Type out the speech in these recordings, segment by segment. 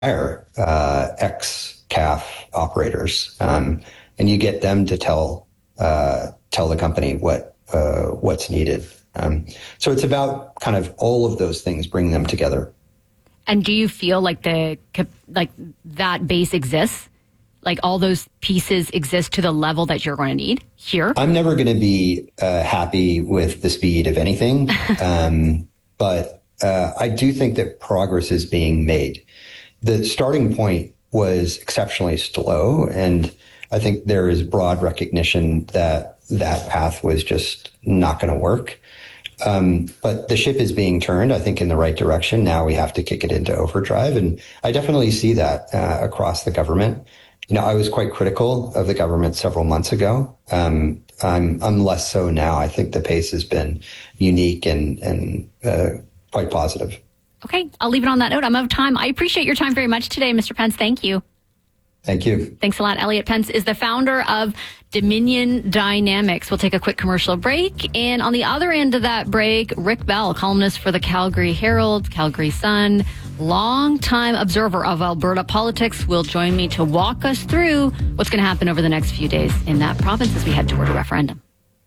hire ex-CAF operators, and you get them to tell the company what's needed. So it's about kind of all of those things, bringing them together. And do you feel like that base exists? Like all those pieces exist to the level that you're going to need here? I'm never going to be happy with the speed of anything, but I do think that progress is being made. The starting point was exceptionally slow, and I think there is broad recognition that that path was just not going to work. But the ship is being turned, I think, in the right direction. Now we have to kick it into overdrive. And I definitely see that across the government. You know, I was quite critical of the government several months ago. I'm less so now. I think the pace has been unique and quite positive. Okay, I'll leave it on that note. I'm out of time. I appreciate your time very much today, Mr. Pence. Thank you. Thank you. Thanks a lot. Elliot Pence is the founder of Dominion Dynamics. We'll take a quick commercial break. And on the other end of that break, Rick Bell, columnist for the Calgary Herald, Calgary Sun, longtime observer of Alberta politics, will join me to walk us through what's going to happen over the next few days in that province as we head toward a referendum.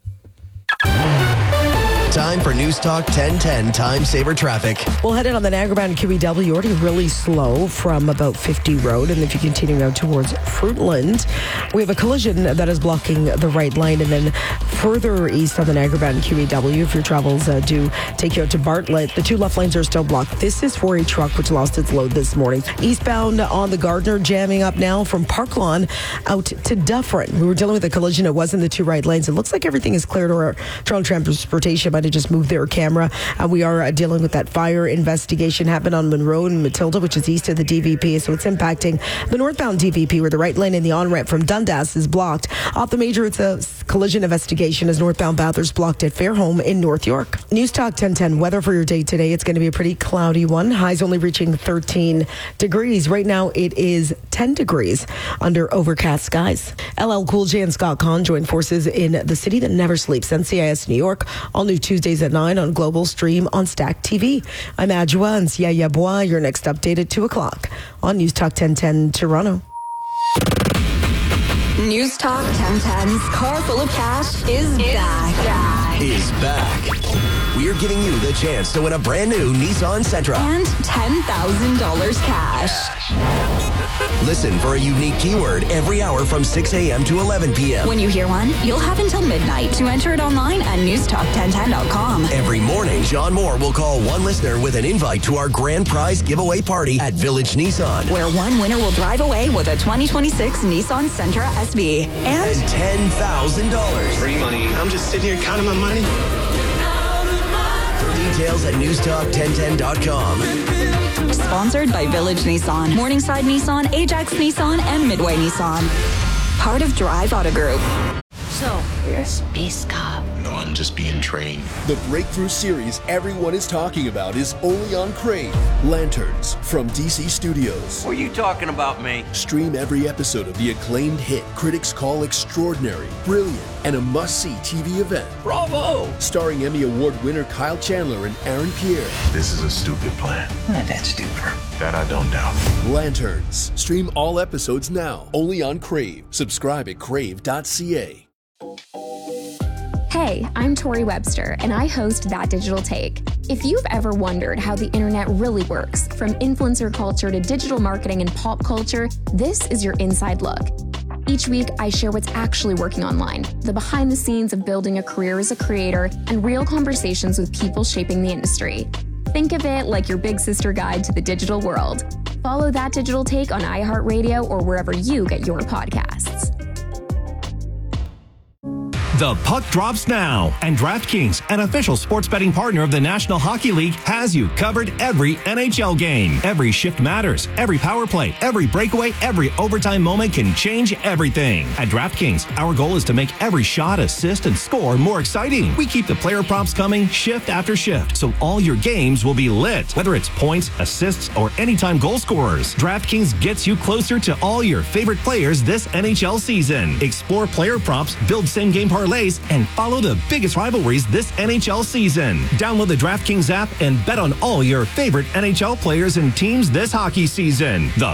Time for News Talk 1010 Time Saver Traffic. We'll head in on the Niagara Bound QEW, already really slow from about 50 Road. And if you continue out towards Fruitland, we have a collision that is blocking the right lane. And then further east on the Niagara Bound QEW, if your travels do take you out to Bartlett, the two left lanes are still blocked. This is for a truck which lost its load this morning. Eastbound on the Gardner, jamming up now from Park Lawn out to Dufferin. We were dealing with a collision. It was in the two right lanes. It looks like everything is cleared, or Toronto Transportation might have just moved their camera. We are dealing with that fire investigation happened on Monroe and Matilda, which is east of the DVP. So it's impacting the northbound DVP, where the right lane in the on-ramp from Dundas is blocked. Off the major, it's a collision investigation as northbound Bathurst blocked at Fairholme in North York. News Talk 1010 weather for your day today. It's going to be a pretty cloudy one. Highs only reaching 13 degrees. Right now it is 10 degrees under overcast skies. LL Cool J and Scott Conn join forces in the city that never sleeps. NCIS New York, all new Tuesdays at 9 on Global Stream on Stack TV. I'm Adjoa and Sia Bois. Your next update at 2 o'clock on News Talk 1010 Toronto. News Talk 1010's Car Full of Cash is back. We're giving you the chance to win a brand new Nissan Sentra And $10,000 cash. Listen for a unique keyword every hour from 6 a.m. to 11 p.m. When you hear one, you'll have until midnight to enter it online at newstalk1010.com. Every morning, John Moore will call one listener with an invite to our grand prize giveaway party at Village Nissan, where one winner will drive away with a 2026 Nissan Sentra SB and $10,000. Free money. I'm just sitting here counting my money. For details at newstalk1010.com. Sponsored by Village Nissan, Morningside Nissan, Ajax Nissan, and Midway Nissan. Part of Drive Auto Group. So, you're a space cop. No, I'm just being trained. The breakthrough series everyone is talking about is only on Crave. Lanterns from DC Studios. What are you talking about, mate? Stream every episode of the acclaimed hit critics call extraordinary, brilliant, and a must-see TV event. Bravo! Starring Emmy Award winner Kyle Chandler and Aaron Pierre. This is a stupid plan. Not that stupid. That I don't doubt. Lanterns. Stream all episodes now, only on Crave. Subscribe at crave.ca. Hey, I'm Tori Webster, and I host That Digital Take. If you've ever wondered how the internet really works, from influencer culture to digital marketing and pop culture, this is your inside look. Each week, I share what's actually working online, the behind the scenes of building a career as a creator, and real conversations with people shaping the industry. Think of it like your big sister guide to the digital world. Follow That Digital Take on iHeartRadio or wherever you get your podcasts. The puck drops now, and DraftKings, an official sports betting partner of the National Hockey League, has you covered every NHL game. Every shift matters. Every power play, every breakaway, every overtime moment can change everything. At DraftKings, our goal is to make every shot, assist, and score more exciting. We keep the player props coming shift after shift, so all your games will be lit. Whether it's points, assists, or anytime goal scorers, DraftKings gets you closer to all your favorite players this NHL season. Explore player props, build same-game parlays, parlays, and follow the biggest rivalries this NHL season. Download the DraftKings app and bet on all your favorite NHL players and teams this hockey season. The